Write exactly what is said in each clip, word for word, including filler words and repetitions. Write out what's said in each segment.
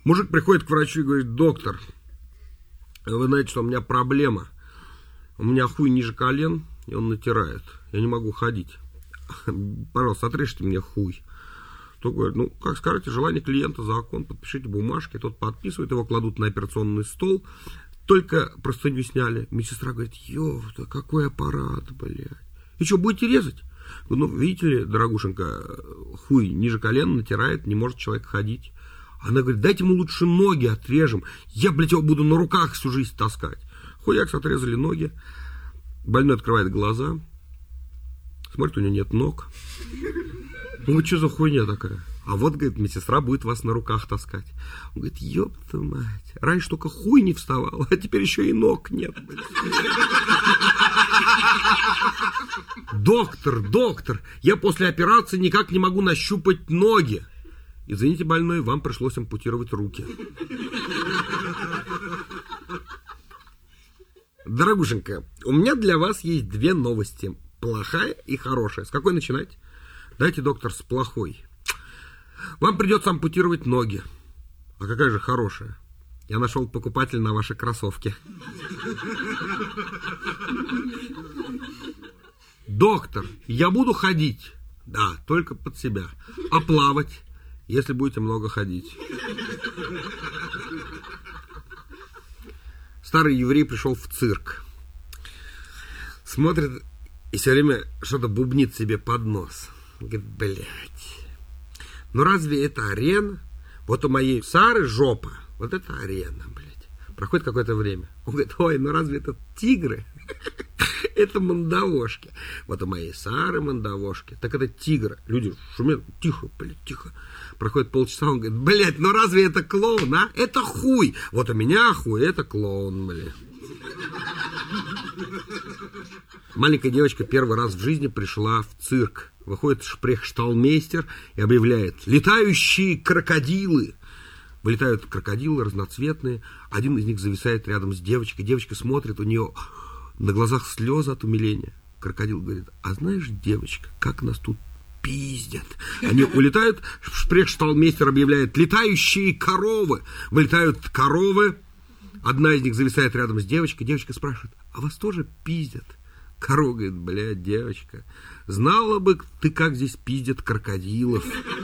Мужик приходит к врачу и говорит: доктор, вы знаете, что у меня проблема. У меня хуй ниже колен, и он натирает. Я не могу ходить. Пожалуйста, отрежьте мне хуй. Тот говорит: ну, как скажете, желание клиента закон, подпишите бумажки. Тот подписывает, его кладут на операционный стол. Только простыню сняли. Медсестра говорит: ёпта, какой аппарат, блядь. И что, будете резать? Ну, видите ли, дорогушенька, хуй ниже колена натирает, не может человек ходить. Она говорит: дайте ему лучше ноги отрежем. Я, блядь, его буду на руках всю жизнь таскать. Хуякс, отрезали ноги. Больной открывает глаза. Смотрит, у него нет ног. Ну, что за хуйня такая? А вот, говорит, медсестра будет вас на руках таскать. Он говорит: ёпта мать, раньше только хуй не вставал, а теперь еще и ног нет. Доктор, доктор, я после операции никак не могу нащупать ноги. Извините, больной, вам пришлось ампутировать руки. Дорогушенька, у меня для вас есть две новости. Плохая и хорошая. С какой начинать? Дайте, доктор, с плохой. Вам придется ампутировать ноги. А какая же хорошая? Я нашел покупателя на ваши кроссовки. Доктор, я буду ходить. Да, только под себя. А плавать, если будете много ходить. Старый еврей пришел в цирк. Смотрит и все время что-то бубнит себе под нос. Говорит: блядь, ну разве это арена? Вот у моей Сары жопа, вот это арена, блядь. Проходит какое-то время. Он говорит: ой, ну разве это тигры? Это мандавошки. Вот у моей Сары мандавошки. Так это тигры. Люди шумят. Тихо, блядь, тихо. Проходит полчаса, он говорит: блядь, ну разве это клоун, а? Это хуй. Вот у меня хуй, это клоун, блядь. Маленькая девочка первый раз в жизни пришла в цирк. Выходит шпрехшталмейстер и объявляет: летающие крокодилы. Вылетают крокодилы разноцветные. Один из них зависает рядом с девочкой. Девочка смотрит, у нее на глазах слезы от умиления. Крокодил говорит: а знаешь, девочка, как нас тут пиздят. Они улетают, шпрехшталмейстер объявляет: летающие коровы. Вылетают коровы. Одна из них зависает рядом с девочкой. Девочка спрашивает: а вас тоже пиздят? Корова говорит: блядь, девочка, знала бы ты, как здесь пиздят крокодилов.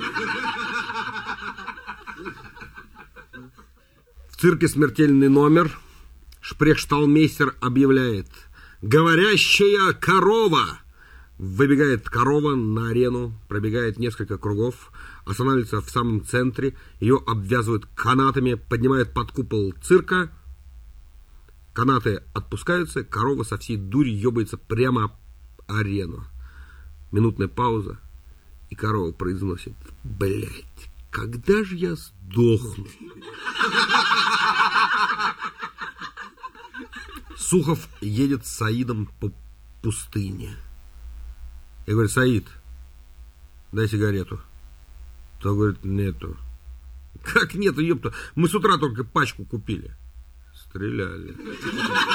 В цирке смертельный номер. Шпрехшталмейстер объявляет: говорящая корова. Выбегает корова на арену, пробегает несколько кругов, останавливается в самом центре, ее обвязывают канатами, поднимают под купол цирка. Канаты отпускаются, корова со всей дури ебается прямо об арену. Минутная пауза, и корова произносит: блять, когда же я сдохну? Сухов едет с Саидом по пустыне. Я говорю: Саид, дай сигарету. Тот говорит: нету. Как нету, ёпта? Мы с утра только пачку купили. Стреляли.